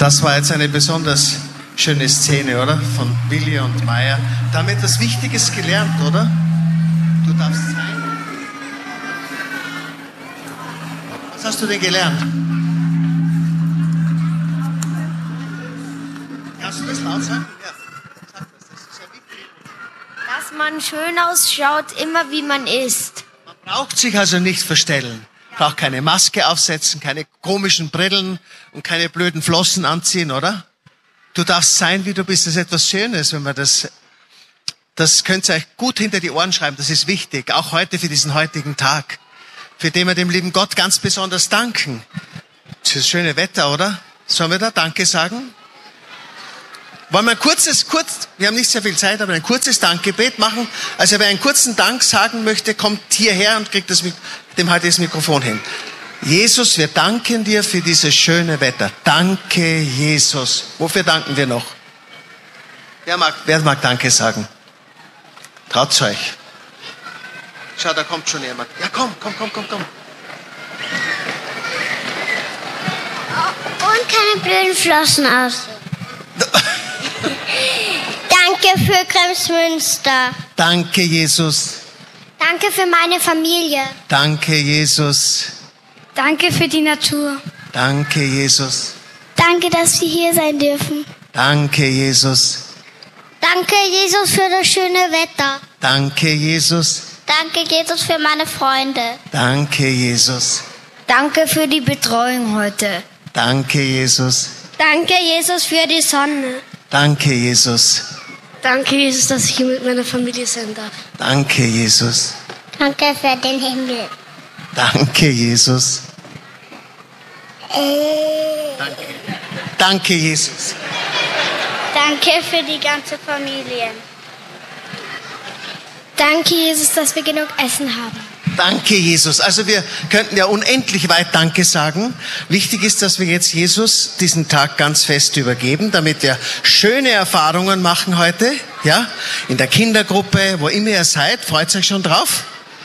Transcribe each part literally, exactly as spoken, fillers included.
Das war jetzt eine besonders schöne Szene, oder? Von Willi und Maya. Da haben wir etwas Wichtiges gelernt, oder? Du darfst sein. Was hast du denn gelernt? Kannst du das laut sagen? Ja. Sag das, das ist ja wichtig. Dass man schön ausschaut, immer wie man ist. Man braucht sich also nicht verstellen. Braucht keine Maske aufsetzen, keine komischen Brillen und keine blöden Flossen anziehen, oder? Du darfst sein, wie du bist. Das ist etwas Schönes, wenn man das, das könnt ihr euch gut hinter die Ohren schreiben. Das ist wichtig. Auch heute für diesen heutigen Tag. Für den wir dem lieben Gott ganz besonders danken. Das ist das schöne Wetter, oder? Sollen wir da Danke sagen? Wollen wir ein kurzes, kurz, wir haben nicht sehr viel Zeit, aber ein kurzes Dankgebet machen. Also wer einen kurzen Dank sagen möchte, kommt hierher und kriegt das mit, dem halt das Mikrofon hin. Jesus, wir danken dir für dieses schöne Wetter. Danke, Jesus. Wofür danken wir noch? Wer mag, wer mag Danke sagen? Traut's euch. Schau, da kommt schon jemand. Ja, komm, komm, komm, komm, komm. Und keine blöden Flossen aus. Danke für Kremsmünster. Danke, Jesus. Danke für meine Familie. Danke, Jesus. Danke für die Natur. Danke, Jesus. Danke, dass wir hier sein dürfen. Danke, Jesus. Danke, Jesus, für das schöne Wetter. Danke, Jesus. Danke, Jesus, für meine Freunde. Danke, Jesus. Danke für die Betreuung heute. Danke, Jesus. Danke, Jesus, für die Sonne. Danke, Jesus. Danke, Jesus, dass ich hier mit meiner Familie sein darf. Danke, Jesus. Danke für den Himmel. Danke, Jesus. Äh. Danke. Danke, Jesus. Danke für die ganze Familie. Danke, Jesus, dass wir genug Essen haben. Danke, Jesus. Also wir könnten ja unendlich weit Danke sagen. Wichtig ist, dass wir jetzt Jesus diesen Tag ganz fest übergeben, damit wir schöne Erfahrungen machen heute. Ja, in der Kindergruppe, wo immer ihr seid. Freut euch schon drauf?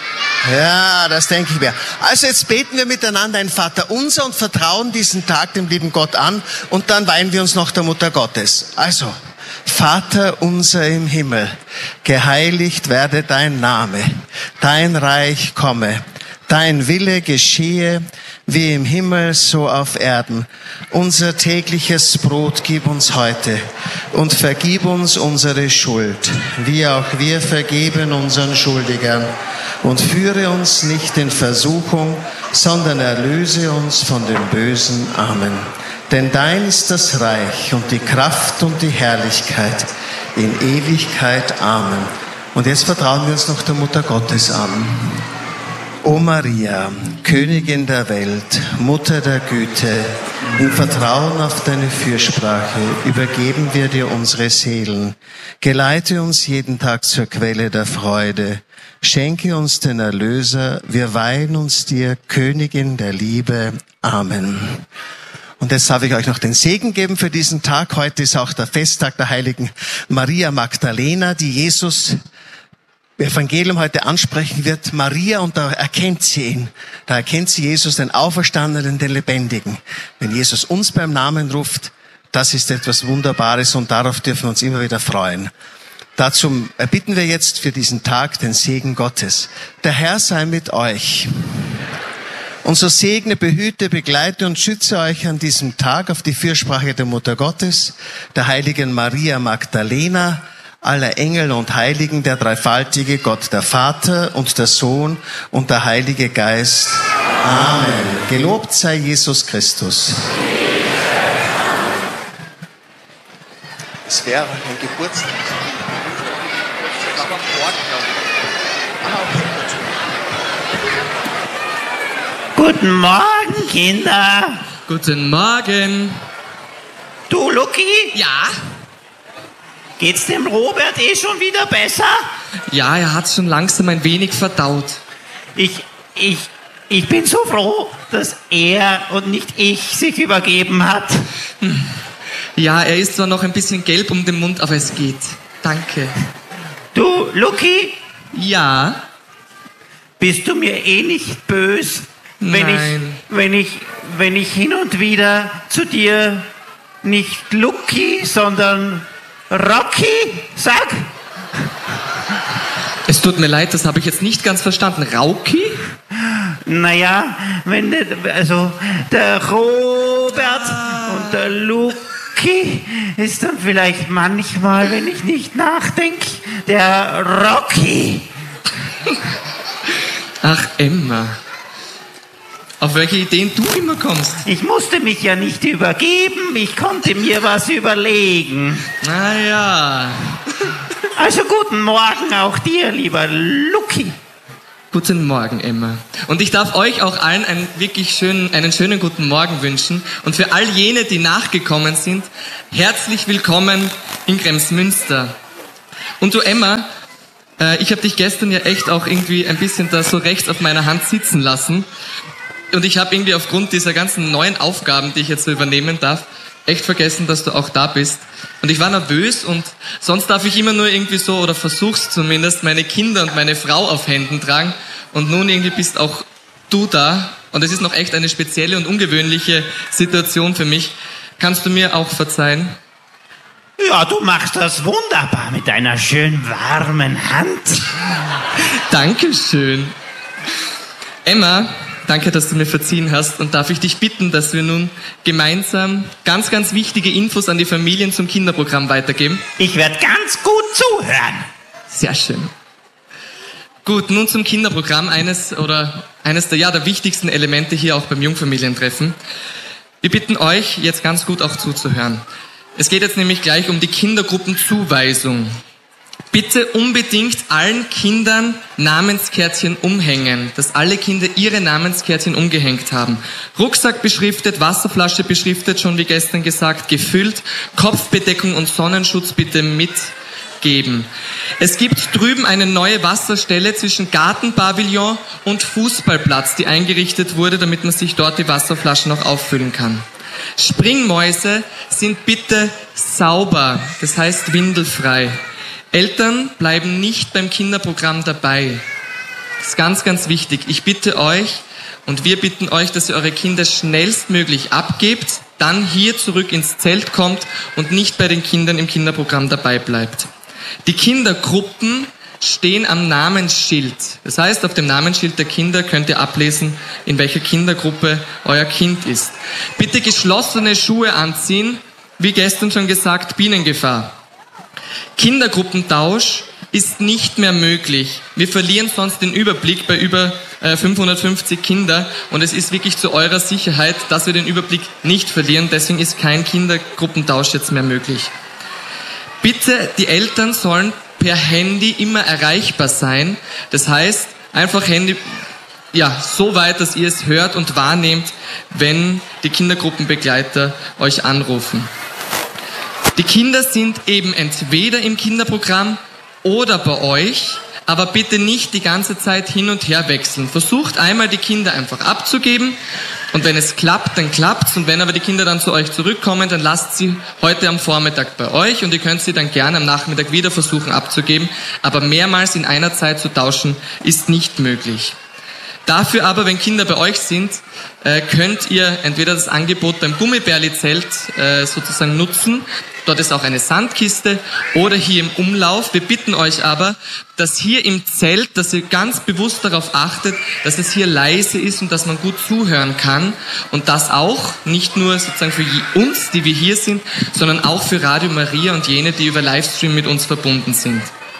Ja, das denke ich mir. Also jetzt beten wir miteinander ein Vaterunser und vertrauen diesen Tag dem lieben Gott an und dann weihen wir uns noch der Mutter Gottes. Also, Vater unser im Himmel, geheiligt werde dein Name, dein Reich komme, dein Wille geschehe, wie im Himmel, so auf Erden. Unser tägliches Brot gib uns heute und vergib uns unsere Schuld, wie auch wir vergeben unseren Schuldigern. Und führe uns nicht in Versuchung, sondern erlöse uns von dem Bösen. Amen. Denn dein ist das Reich und die Kraft und die Herrlichkeit in Ewigkeit. Amen. Und jetzt vertrauen wir uns noch der Mutter Gottes an. O Maria, Königin der Welt, Mutter der Güte, im Vertrauen auf deine Fürsprache übergeben wir dir unsere Seelen. Geleite uns jeden Tag zur Quelle der Freude. Schenke uns den Erlöser. Wir weihen uns dir, Königin der Liebe. Amen. Und jetzt darf ich euch noch den Segen geben für diesen Tag. Heute ist auch der Festtag der heiligen Maria Magdalena, die Jesus im Evangelium heute ansprechen wird. Maria, und da erkennt sie ihn. Da erkennt sie Jesus, den Auferstandenen, den Lebendigen. Wenn Jesus uns beim Namen ruft, das ist etwas Wunderbares und darauf dürfen wir uns immer wieder freuen. Dazu erbitten wir jetzt für diesen Tag den Segen Gottes. Der Herr sei mit euch. Und so segne, behüte, begleite und schütze euch an diesem Tag auf die Fürsprache der Mutter Gottes, der heiligen Maria Magdalena, aller Engel und Heiligen, der dreifaltige Gott, der Vater und der Sohn und der Heilige Geist. Amen. Gelobt sei Jesus Christus. Es wäre ein Geburtstag. Guten Morgen, Kinder. Guten Morgen. Du, Lucky? Ja? Geht's dem Robert eh schon wieder besser? Ja, er hat schon langsam ein wenig verdaut. Ich, ich, ich bin so froh, dass er und nicht ich sich übergeben hat. Hm. Ja, er ist zwar noch ein bisschen gelb um den Mund, aber es geht. Danke. Du, Lucky? Ja? Bist du mir eh nicht böse, wenn Nein. ich, wenn ich, wenn ich hin und wieder zu dir nicht Lucky, sondern Rocky? Sag. Es tut mir leid, das habe ich jetzt nicht ganz verstanden. Rauki? Naja, wenn der, also der Robert und der Lucky ist dann vielleicht manchmal, wenn ich nicht nachdenke, der Rocky. Ach, Emma. Auf welche Ideen du immer kommst. Ich musste mich ja nicht übergeben, ich konnte mir was überlegen. Naja. Also guten Morgen auch dir, lieber Lucky. Guten Morgen, Emma. Und ich darf euch auch allen einen wirklich schönen, einen schönen guten Morgen wünschen. Und für all jene, die nachgekommen sind, herzlich willkommen in Kremsmünster. Und du, Emma, äh, ich habe dich gestern ja echt auch irgendwie ein bisschen da so rechts auf meiner Hand sitzen lassen. Und ich habe irgendwie aufgrund dieser ganzen neuen Aufgaben, die ich jetzt so übernehmen darf, echt vergessen, dass du auch da bist. Und ich war nervös und sonst darf ich immer nur irgendwie so, oder versuch's zumindest, meine Kinder und meine Frau auf Händen tragen. Und nun irgendwie bist auch du da. Und es ist noch echt eine spezielle und ungewöhnliche Situation für mich. Kannst du mir auch verzeihen? Ja, du machst das wunderbar mit deiner schön warmen Hand. Dankeschön. Emma, danke, dass du mir verziehen hast, und darf ich dich bitten, dass wir nun gemeinsam ganz, ganz wichtige Infos an die Familien zum Kinderprogramm weitergeben? Ich werde ganz gut zuhören. Sehr schön. Gut, nun zum Kinderprogramm, eines oder eines der, ja, der wichtigsten Elemente hier auch beim Jungfamilientreffen. Wir bitten euch, jetzt ganz gut auch zuzuhören. Es geht jetzt nämlich gleich um die Kindergruppenzuweisung. Bitte unbedingt allen Kindern Namenskärtchen umhängen, dass alle Kinder ihre Namenskärtchen umgehängt haben. Rucksack beschriftet, Wasserflasche beschriftet, schon wie gestern gesagt, gefüllt, Kopfbedeckung und Sonnenschutz bitte mitgeben. Es gibt drüben eine neue Wasserstelle zwischen Gartenpavillon und Fußballplatz, die eingerichtet wurde, damit man sich dort die Wasserflaschen noch auffüllen kann. Springmäuse sind bitte sauber, das heißt windelfrei. Eltern bleiben nicht beim Kinderprogramm dabei. Das ist ganz, ganz wichtig. Ich bitte euch und wir bitten euch, dass ihr eure Kinder schnellstmöglich abgebt, dann hier zurück ins Zelt kommt und nicht bei den Kindern im Kinderprogramm dabei bleibt. Die Kindergruppen stehen am Namensschild. Das heißt, auf dem Namensschild der Kinder könnt ihr ablesen, in welcher Kindergruppe euer Kind ist. Bitte geschlossene Schuhe anziehen, wie gestern schon gesagt, Bienengefahr. Kindergruppentausch ist nicht mehr möglich. Wir verlieren sonst den Überblick bei über äh, fünfhundertfünfzig Kinder und es ist wirklich zu eurer Sicherheit, dass wir den Überblick nicht verlieren. Deswegen ist kein Kindergruppentausch jetzt mehr möglich. Bitte, die Eltern sollen per Handy immer erreichbar sein. Das heißt, einfach Handy, ja, so weit, dass ihr es hört und wahrnehmt, wenn die Kindergruppenbegleiter euch anrufen. Die Kinder sind eben entweder im Kinderprogramm oder bei euch, aber bitte nicht die ganze Zeit hin und her wechseln. Versucht einmal die Kinder einfach abzugeben und wenn es klappt, dann klappt's, und wenn aber die Kinder dann zu euch zurückkommen, dann lasst sie heute am Vormittag bei euch und ihr könnt sie dann gerne am Nachmittag wieder versuchen abzugeben, aber mehrmals in einer Zeit zu tauschen ist nicht möglich. Dafür aber, wenn Kinder bei euch sind, äh, könnt ihr entweder das Angebot beim Gummibärli-Zelt äh, sozusagen nutzen. Dort ist auch eine Sandkiste, oder hier im Umlauf. Wir bitten euch aber, dass hier im Zelt, dass ihr ganz bewusst darauf achtet, dass es hier leise ist und dass man gut zuhören kann. Und das auch nicht nur sozusagen für uns, die wir hier sind, sondern auch für Radio Maria und jene, die über Livestream mit uns verbunden sind.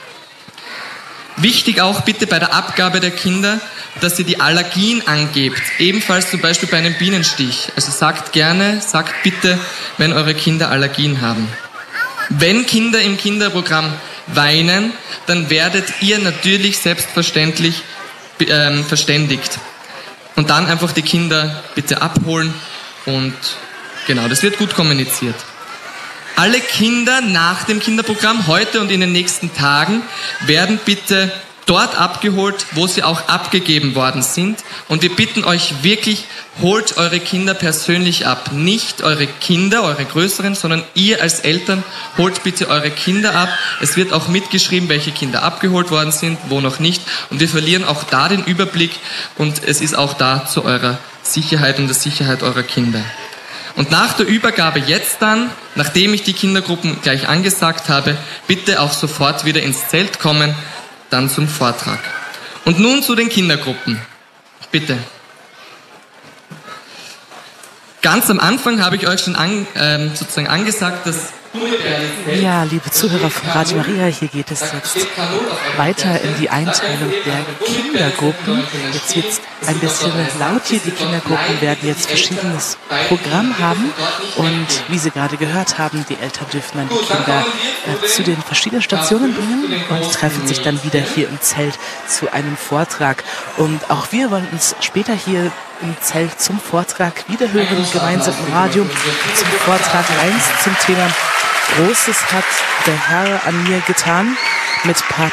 Wichtig auch bitte bei der Abgabe der Kinder, dass ihr die Allergien angebt, ebenfalls zum Beispiel bei einem Bienenstich. Also sagt gerne, sagt bitte, wenn eure Kinder Allergien haben. Wenn Kinder im Kinderprogramm weinen, dann werdet ihr natürlich selbstverständlich ähm, verständigt. Und dann einfach die Kinder bitte abholen und genau, das wird gut kommuniziert. Alle Kinder nach dem Kinderprogramm heute und in den nächsten Tagen werden bitte dort abgeholt, wo sie auch abgegeben worden sind. Und wir bitten euch wirklich, holt eure Kinder persönlich ab. Nicht eure Kinder, eure Größeren, sondern ihr als Eltern holt bitte eure Kinder ab. Es wird auch mitgeschrieben, welche Kinder abgeholt worden sind, wo noch nicht. Und wir verlieren auch da den Überblick und es ist auch da zu eurer Sicherheit und der Sicherheit eurer Kinder. Und nach der Übergabe jetzt dann, nachdem ich die Kindergruppen gleich angesagt habe, bitte auch sofort wieder ins Zelt kommen, dann zum Vortrag. Und nun zu den Kindergruppen. Bitte. Ganz am Anfang habe ich euch schon an, ähm, sozusagen angesagt, dass... Ja, liebe Zuhörer von Radio Maria, hier geht es jetzt weiter in die Einteilung der Kindergruppen. Jetzt wird es ein bisschen laut hier. Die Kindergruppen werden jetzt verschiedenes Programm haben. Und wie Sie gerade gehört haben, die Eltern dürfen dann die Kinder äh, zu den verschiedenen Stationen bringen und treffen sich dann wieder hier im Zelt zu einem Vortrag. Und auch wir wollen uns später hier im Zelt zum Vortrag wiederhören, gemeinsam im Radio, zum Vortrag eins zum Thema Großes hat der Herr an mir getan mit Pater